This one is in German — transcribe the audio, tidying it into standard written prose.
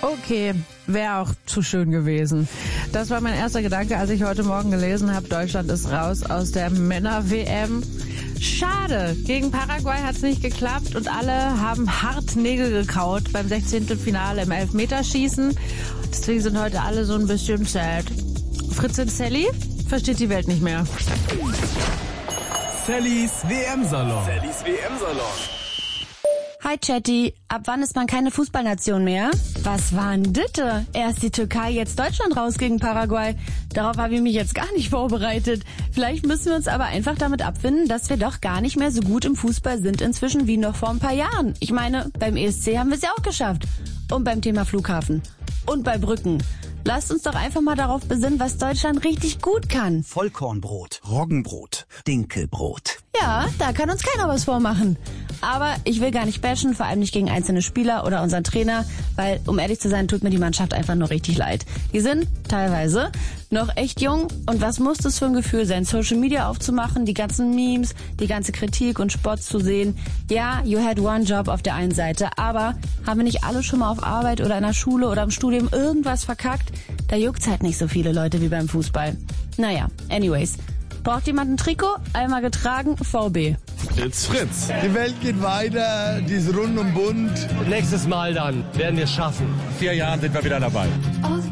Okay, wäre auch zu schön gewesen. Das war mein erster Gedanke, als ich heute Morgen gelesen habe, Deutschland ist raus aus der Männer-WM. Schade, gegen Paraguay hat es nicht geklappt und alle haben hart Nägel gekaut beim 16. Finale im Elfmeterschießen. Deswegen sind heute alle so ein bisschen sad. Fritzin Sally versteht die Welt nicht mehr. Sallys WM-Salon. Hi Chatty, ab wann ist man keine Fußballnation mehr? Was war denn Ditte? Erst die Türkei, jetzt Deutschland raus gegen Paraguay. Darauf habe ich mich jetzt gar nicht vorbereitet. Vielleicht müssen wir uns aber einfach damit abfinden, dass wir doch gar nicht mehr so gut im Fußball sind inzwischen wie noch vor ein paar Jahren. Ich meine, beim ESC haben wir es ja auch geschafft. Und beim Thema Flughafen. Und bei Brücken. Lasst uns doch einfach mal darauf besinnen, was Deutschland richtig gut kann. Vollkornbrot, Roggenbrot, Dinkelbrot. Ja, da kann uns keiner was vormachen. Aber ich will gar nicht bashen, vor allem nicht gegen einzelne Spieler oder unseren Trainer, weil, um ehrlich zu sein, tut mir die Mannschaft einfach nur richtig leid. Die sind teilweise noch echt jung und was muss das für ein Gefühl sein, Social Media aufzumachen, die ganzen Memes, die ganze Kritik und Spott zu sehen. Ja, you had one job auf der einen Seite, aber haben wir nicht alle schon mal auf Arbeit oder in der Schule oder im Studium irgendwas verkackt? Da juckt's halt nicht so viele Leute wie beim Fußball. Naja, anyways. Braucht jemand ein Trikot? Einmal getragen, VB. It's Fritz. Die Welt geht weiter, die ist rund und bunt. Nächstes Mal dann werden wir es schaffen. 4 Jahren sind wir wieder dabei.